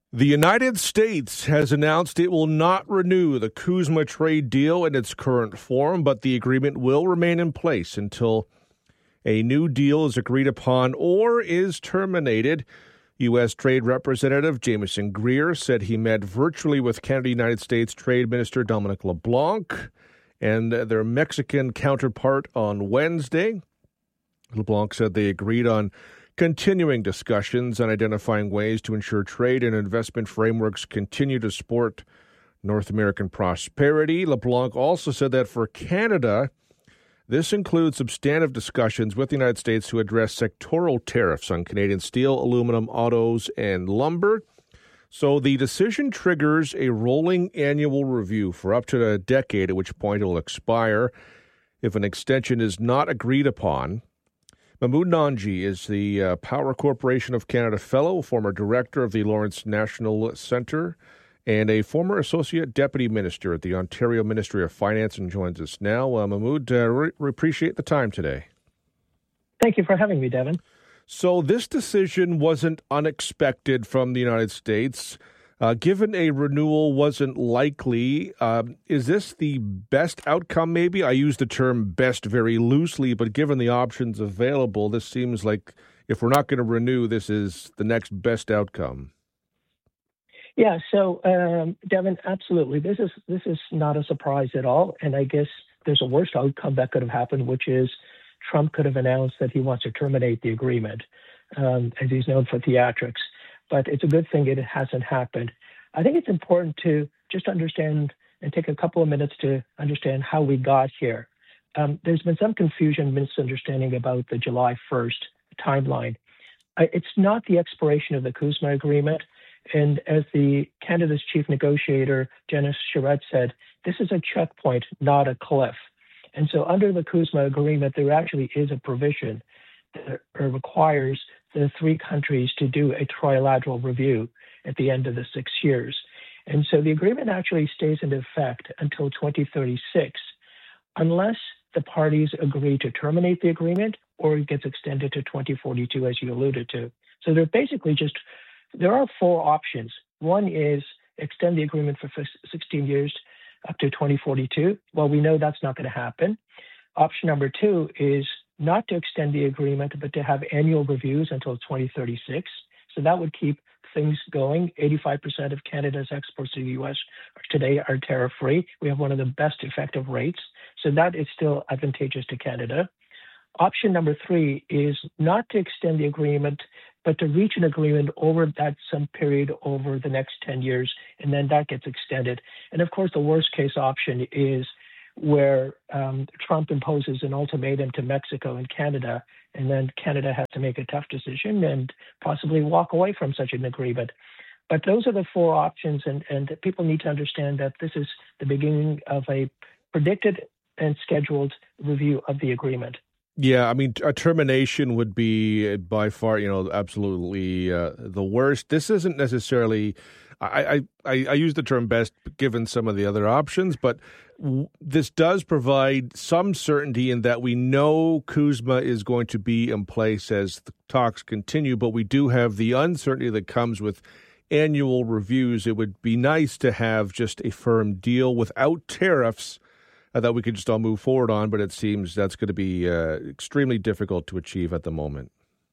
The United States has announced it will not renew the CUSMA trade deal in its current form, but the agreement will remain in place until a new deal is agreed upon or is terminated. U.S. Trade Representative Jamieson Greer said he met virtually with Canada-United States Trade Minister Dominic LeBlanc and their Mexican counterpart on Wednesday. LeBlanc said they agreed on continuing discussions on identifying ways to ensure trade and investment frameworks continue to support North American prosperity. LeBlanc also said that for Canada, this includes substantive discussions with the United States to address sectoral tariffs on Canadian steel, aluminum, autos, and lumber. So the decision triggers a rolling annual review for up to a decade, at which point it will expire. If an extension is not agreed upon, Mahmood Nanji is the Power Corporation of Canada Fellow, former director of the Lawrence National Centre, and a former Associate Deputy Minister at the Ontario Ministry of Finance, and joins us now. Mahmood, we appreciate the time today. Thank you for having me, Devin. So this decision wasn't unexpected from the United States. Given a renewal wasn't likely, is this the best outcome maybe? I use the term best very loosely, but given the options available, this seems like if we're not going to renew, this is the next best outcome. Yeah, so Devin, absolutely. This is not a surprise at all. And I guess there's a worse outcome that could have happened, which is Trump could have announced that he wants to terminate the agreement, as he's known for theatrics. But it's a good thing it hasn't happened. I think it's important to just understand and take a couple of minutes to understand how we got here. There's been some confusion, misunderstanding about the July 1st timeline. It's not the expiration of the CUSMA agreement. And as the Canada's chief negotiator, Janice Charette, said, this is a checkpoint, not a cliff. And so under the CUSMA agreement, there actually is a provision that requires the three countries to do a trilateral review at the end of the 6 years. And so the agreement actually stays in effect until 2036, unless the parties agree to terminate the agreement or it gets extended to 2042, as you alluded to. So there are four options. One is extend the agreement for 16 years up to 2042. Well, we know that's not going to happen. Option number two is not to extend the agreement, but to have annual reviews until 2036. So that would keep things going. 85% of Canada's exports to the U.S. today are tariff-free. We have one of the best effective rates. So that is still advantageous to Canada. Option number three is not to extend the agreement, but to reach an agreement over that some period over the next 10 years, and then that gets extended. And of course, the worst case option is where Trump imposes an ultimatum to Mexico and Canada, and then Canada has to make a tough decision and possibly walk away from such an agreement. But those are the four options, and people need to understand that this is the beginning of a predicted and scheduled review of the agreement. Yeah, I mean, a termination would be by far, absolutely the worst. This isn't necessarily, I use the term best given some of the other options, but this does provide some certainty in that we know CUSMA is going to be in place as the talks continue, but we do have the uncertainty that comes with annual reviews. It would be nice to have just a firm deal without tariffs that we could just all move forward on, but it seems that's going to be extremely difficult to achieve at the moment.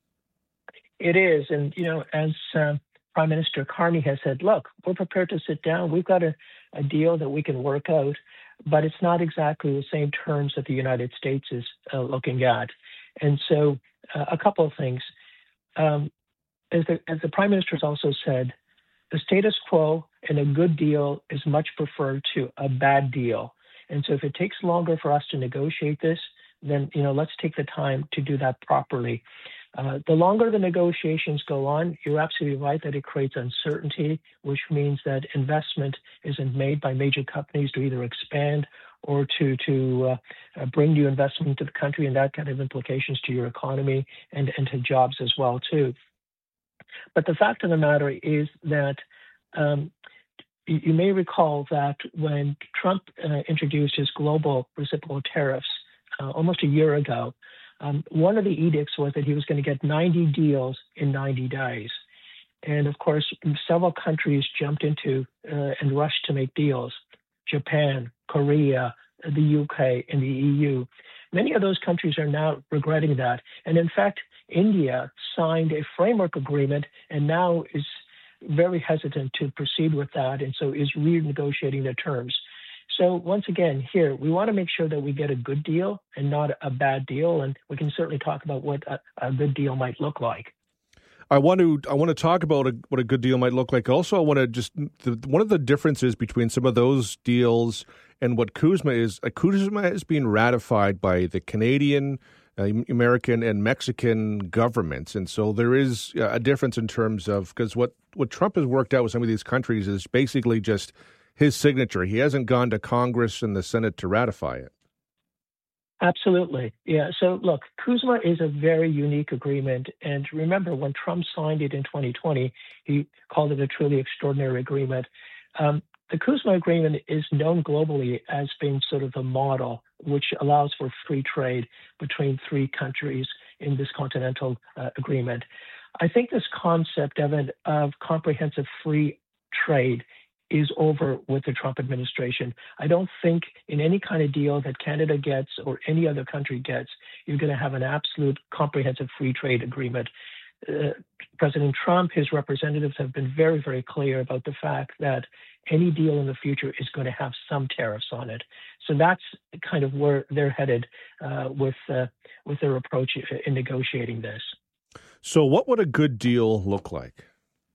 It is. And, as Prime Minister Carney has said, look, we're prepared to sit down. We've got a deal that we can work out, but it's not exactly the same terms that the United States is looking at. And so a couple of things. As the Prime Minister has also said, the status quo and a good deal is much preferred to a bad deal. And so if it takes longer for us to negotiate this, then, let's take the time to do that properly. The longer the negotiations go on, you're absolutely right that it creates uncertainty, which means that investment isn't made by major companies to either expand or to bring new investment into the country, and that kind of implications to your economy and to jobs as well, too. But the fact of the matter is that you may recall that when Trump introduced his global reciprocal tariffs almost a year ago, one of the edicts was that he was going to get 90 deals in 90 days. And of course, several countries jumped into and rushed to make deals. Japan, Korea, the UK, and the EU. Many of those countries are now regretting that. And in fact, India signed a framework agreement and now is very hesitant to proceed with that, and so is renegotiating the terms. So once again, here, we want to make sure that we get a good deal and not a bad deal, and we can certainly talk about what a good deal might look like. I want to talk about what a good deal might look like. Also, I want to one of the differences between some of those deals and what CUSMA is. CUSMA is being ratified by the Canadian, American, and Mexican governments, and so there is a difference in terms of, because what Trump has worked out with some of these countries is basically just his signature. He hasn't gone to Congress and the Senate to ratify it. Absolutely. Yeah. So look, CUSMA is a very unique agreement. And remember, when Trump signed it in 2020, he called it a truly extraordinary agreement. The CUSMA agreement is known globally as being sort of the model which allows for free trade between three countries in this continental agreement. I think this concept, Evan, of comprehensive free trade is over with the Trump administration. I don't think in any kind of deal that Canada gets or any other country gets, you're going to have an absolute comprehensive free trade agreement. President Trump, his representatives have been very, very clear about the fact that any deal in the future is going to have some tariffs on it. So that's kind of where they're headed with their approach in negotiating this. So what would a good deal look like?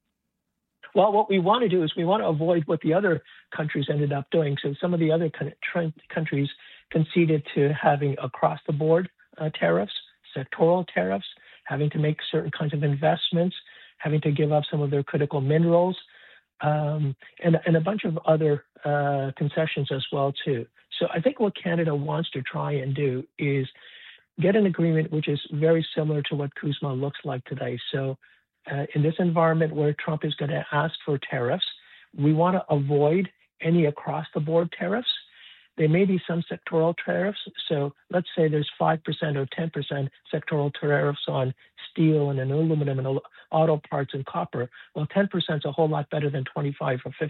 Well, what we want to do is we want to avoid what the other countries ended up doing. So some of the other countries conceded to having across-the-board tariffs, sectoral tariffs, having to make certain kinds of investments, having to give up some of their critical minerals, and a bunch of other concessions as well, too. So I think what Canada wants to try and do is get an agreement which is very similar to what CUSMA looks like today. So in this environment where Trump is going to ask for tariffs, we want to avoid any across-the-board tariffs. There may be some sectoral tariffs. So let's say there's 5% or 10% sectoral tariffs on steel and aluminum and auto parts and copper. Well, 10% is a whole lot better than 25 or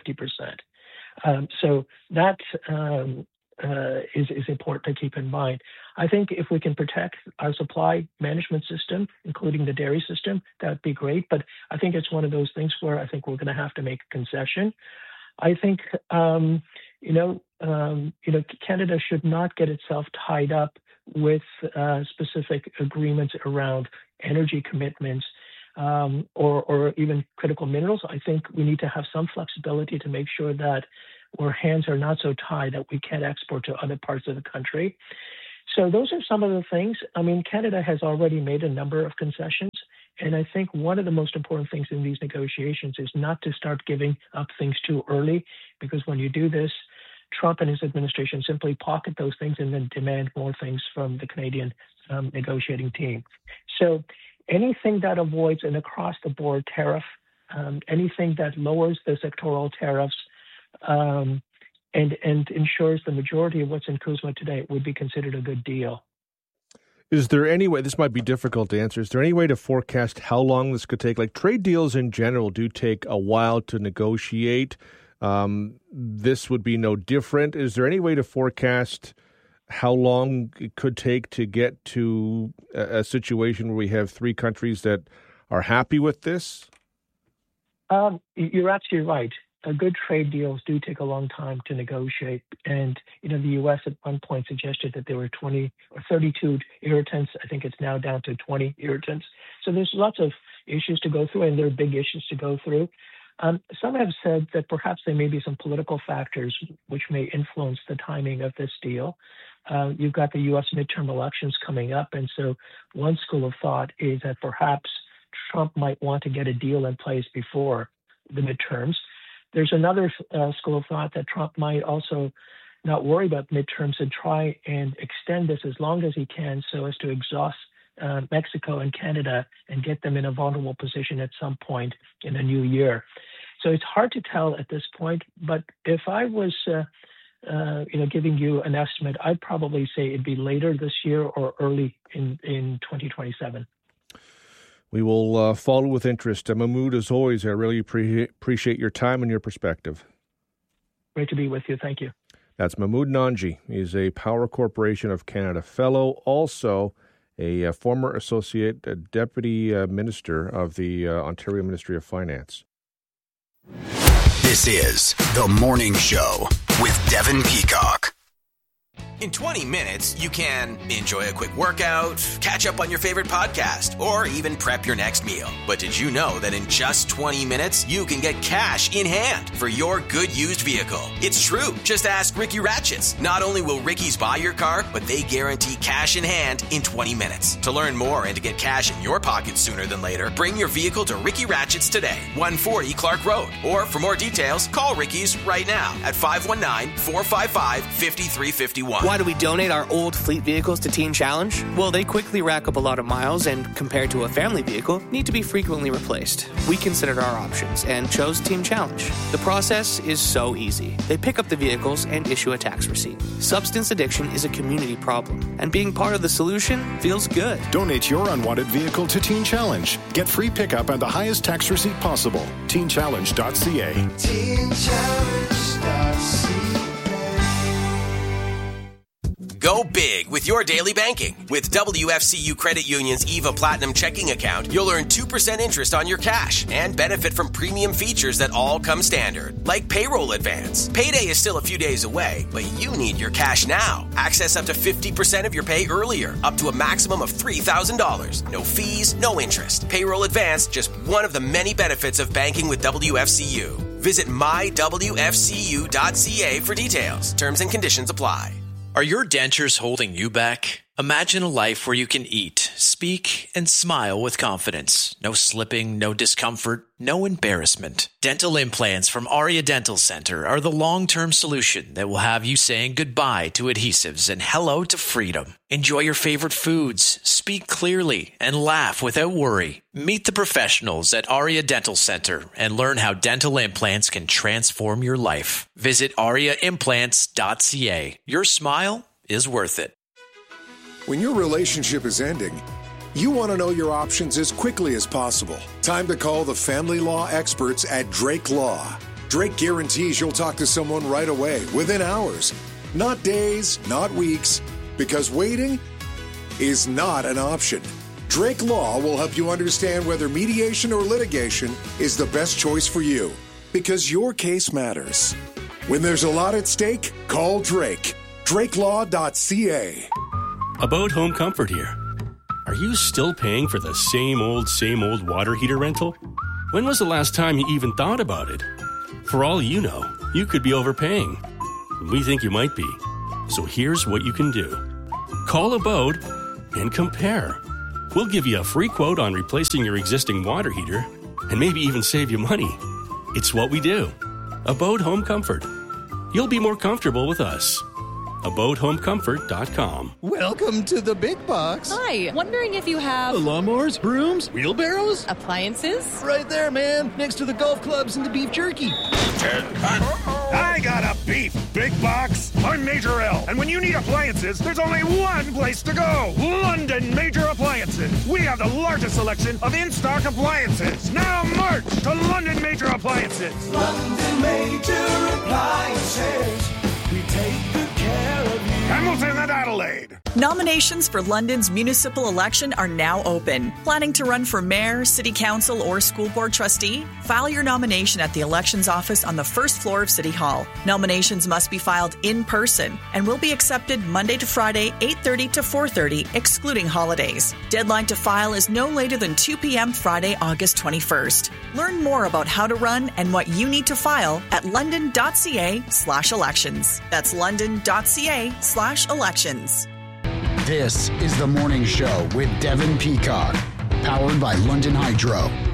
50%. So that is important to keep in mind. I think if we can protect our supply management system, including the dairy system, that would be great. But I think it's one of those things where I think we're going to have to make a concession. I think, Canada should not get itself tied up with specific agreements around energy commitments or even critical minerals. I think we need to have some flexibility to make sure that our hands are not so tied that we can't export to other parts of the country. So those are some of the things. I mean, Canada has already made a number of concessions. And I think one of the most important things in these negotiations is not to start giving up things too early, because when you do this, Trump and his administration simply pocket those things and then demand more things from the Canadian negotiating team. So anything that avoids an across-the-board tariff, anything that lowers the sectoral tariffs, and ensures the majority of what's in CUSMA today would be considered a good deal. Is there any way, this might be difficult to answer, is there any way to forecast how long this could take? Like, trade deals in general do take a while to negotiate. This would be no different. Is there any way to forecast how long it could take to get to a situation where we have three countries that are happy with this? You're absolutely right. Good trade deals do take a long time to negotiate. And, the U.S. at one point suggested that there were 20 or 32 irritants. I think it's now down to 20 irritants. So there's lots of issues to go through, and there are big issues to go through. Some have said that perhaps there may be some political factors which may influence the timing of this deal. You've got the U.S. midterm elections coming up. And so one school of thought is that perhaps Trump might want to get a deal in place before the midterms. There's another school of thought that Trump might also not worry about midterms and try and extend this as long as he can so as to exhaust Mexico and Canada and get them in a vulnerable position at some point in the new year. So it's hard to tell at this point, but if I was giving you an estimate, I'd probably say it'd be later this year or early in 2027. We will follow with interest. Mahmoud, as always, I really appreciate your time and your perspective. Great to be with you. Thank you. That's Mahmoud Nanji. He's a Power Corporation of Canada fellow, also a former associate deputy minister of the Ontario Ministry of Finance. This is The Morning Show with Devin Peacock. In 20 minutes, you can enjoy a quick workout, catch up on your favorite podcast, or even prep your next meal. But did you know that in just 20 minutes, you can get cash in hand for your good used vehicle? It's true. Just ask Ricky Ratchets. Not only will Ricky's buy your car, but they guarantee cash in hand in 20 minutes. To learn more and to get cash in your pocket sooner than later, bring your vehicle to Ricky Ratchets today, 140 Clark Road. Or for more details, call Ricky's right now at 519-455-5351. Why do we donate our old fleet vehicles to Teen Challenge? Well, they quickly rack up a lot of miles and, compared to a family vehicle, need to be frequently replaced. We considered our options and chose Teen Challenge. The process is so easy. They pick up the vehicles and issue a tax receipt. Substance addiction is a community problem, and being part of the solution feels good. Donate your unwanted vehicle to Teen Challenge. Get free pickup and the highest tax receipt possible. TeenChallenge.ca. TeenChallenge.ca. Go big with your daily banking. With WFCU Credit Union's EVA Platinum checking account, you'll earn 2% interest on your cash and benefit from premium features that all come standard, like payroll advance. Payday is still a few days away, but you need your cash now. Access up to 50% of your pay earlier, up to a maximum of $3,000. No fees, no interest. Payroll advance, just one of the many benefits of banking with WFCU. Visit mywfcu.ca for details. Terms and conditions apply. Are your dentures holding you back? Imagine a life where you can eat, speak, and smile with confidence. No slipping, no discomfort, no embarrassment. Dental implants from Aria Dental Center are the long-term solution that will have you saying goodbye to adhesives and hello to freedom. Enjoy your favorite foods, speak clearly, and laugh without worry. Meet the professionals at Aria Dental Center and learn how dental implants can transform your life. Visit ariaimplants.ca. Your smile is worth it. When your relationship is ending, you want to know your options as quickly as possible. Time to call the family law experts at Drake Law. Drake guarantees you'll talk to someone right away, within hours. Not days, not weeks, because waiting is not an option. Drake Law will help you understand whether mediation or litigation is the best choice for you, because your case matters. When there's a lot at stake, call Drake. DrakeLaw.ca. About Home Comfort here. Are you still paying for the same old water heater rental? When was the last time you even thought about it? For all you know, you could be overpaying. We think you might be. So here's what you can do. Call Abode and compare. We'll give you a free quote on replacing your existing water heater and maybe even save you money. It's what we do. Abode Home Comfort. You'll be more comfortable with us. AbodeHomeComfort.com. Welcome to the big box. Hi, wondering if you have lawnmowers, brooms, wheelbarrows, appliances? Right there, man, next to the golf clubs and the beef jerky. I got a beef big box. I'm Major L, and when you need appliances, there's only one place to go. London Major Appliances. We have the largest selection of in-stock appliances. Now march to London Major Appliances. London Major Appliances. We take good care of you. Hamilton and Adelaide. Nominations for London's municipal election are now open. Planning to run for mayor, city council, or school board trustee? File your nomination at the elections office on the first floor of City Hall. Nominations must be filed in person and will be accepted Monday to Friday, 8:30 to 4:30, excluding holidays. Deadline to file is no later than 2 p.m. Friday, August 21st. Learn more about how to run and what you need to file at london.ca/elections. That's london.ca/elections. This is The Morning Show with Devin Peacock, powered by London Hydro.